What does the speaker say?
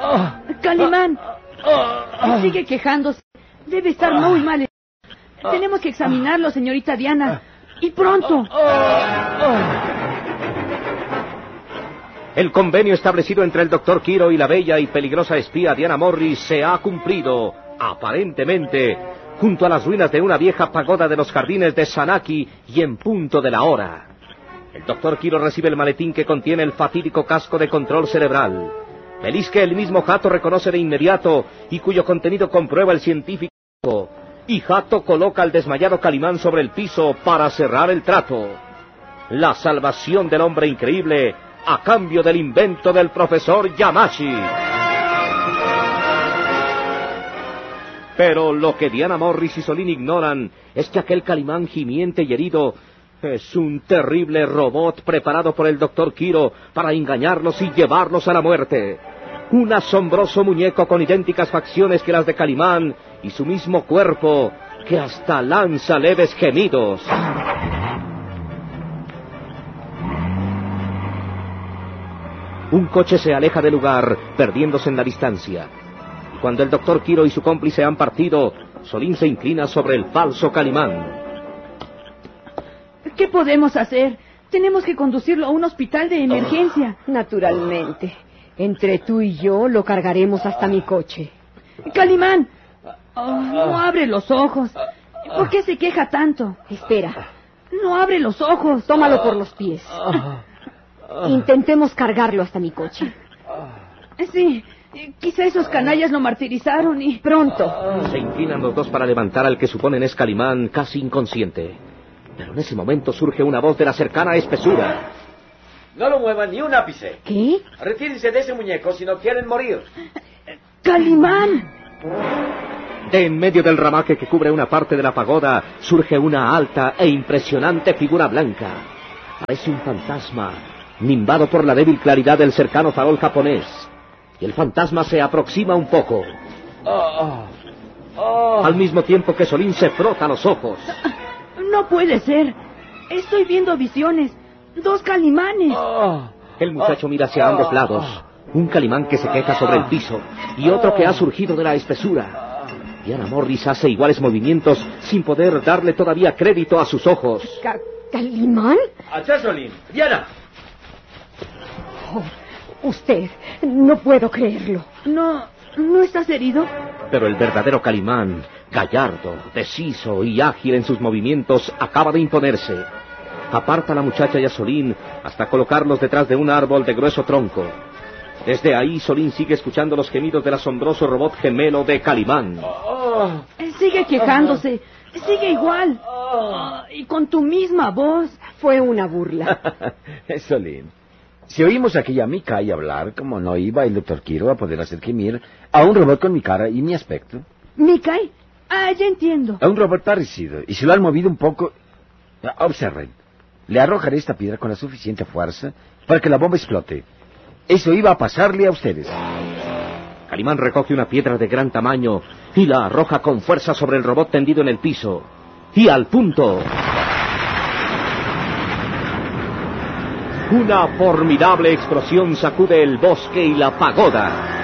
Calimán, sigue quejándose. Debe estar muy mal. Tenemos que examinarlo, señorita Diana. Y pronto. El convenio establecido entre el Dr. Quiro y la bella y peligrosa espía Diana Morris se ha cumplido, aparentemente, junto a las ruinas de una vieja pagoda de los jardines de Sanaki y en punto de la hora. El Dr. Quiro recibe el maletín que contiene el fatídico casco de control cerebral. Feliz que el mismo Hato reconoce de inmediato y cuyo contenido comprueba el científico. Y Hato coloca al desmayado Calimán sobre el piso para cerrar el trato. La salvación del hombre increíble a cambio del invento del profesor Yamashi. Pero lo que Diana Morris y Solín ignoran es que aquel Calimán gimiente y herido es un terrible robot preparado por el Dr. Quiro para engañarlos y llevarlos a la muerte. Un asombroso muñeco con idénticas facciones que las de Calimán y su mismo cuerpo que hasta lanza leves gemidos. Un coche se aleja del lugar, perdiéndose en la distancia. Y cuando el Dr. Quiro y su cómplice han partido, Solín se inclina sobre el falso Calimán. ¿Qué podemos hacer? Tenemos que conducirlo a un hospital de emergencia. Naturalmente. Entre tú y yo lo cargaremos hasta mi coche. Calimán. No abre los ojos. ¿Por qué se queja tanto? Espera. No abre los ojos. Tómalo por los pies. Intentemos cargarlo hasta mi coche. Sí, quizá esos canallas lo martirizaron y... Pronto. Se inclinan los dos para levantar al que suponen es Calimán, casi inconsciente. Pero en ese momento surge una voz de la cercana espesura. No lo muevan ni un ápice. ¿Qué? Retírense de ese muñeco si no quieren morir. ¡Calimán! De en medio del ramaje que cubre una parte de la pagoda surge una alta e impresionante figura blanca. Parece un fantasma, nimbado por la débil claridad del cercano farol japonés. Y el fantasma se aproxima un poco. Al mismo tiempo que Solín se frota los ojos. No puede ser. Estoy viendo visiones. 2 calimanes. El muchacho mira hacia ambos lados. Un Calimán que se queja sobre el piso y otro que ha surgido de la espesura. Diana Morris hace iguales movimientos sin poder darle todavía crédito a sus ojos. ¿Calimán? ¡Allá, Solín! ¡Diana! Usted, no puedo creerlo. ¿No estás herido? Pero el verdadero Calimán, gallardo, deciso y ágil en sus movimientos, acaba de imponerse. Aparta a la muchacha y a Solín hasta colocarlos detrás de un árbol de grueso tronco. Desde ahí Solín sigue escuchando los gemidos del asombroso robot gemelo de Calimán. Sigue quejándose. Sigue igual. Y con tu misma voz. Fue una burla. Solín, si oímos aquella Mikai hablar, ¿cómo no iba el Dr. Quiro a poder hacer gemir a un robot con mi cara y mi aspecto? ¿Mikai? Ya entiendo. A un robot parecido. Y si lo han movido un poco... Observen. Le arrojaré esta piedra con la suficiente fuerza para que la bomba explote. Eso iba a pasarle a ustedes. Calimán recoge una piedra de gran tamaño y la arroja con fuerza sobre el robot tendido en el piso. Y al punto... una formidable explosión sacude el bosque y la pagoda.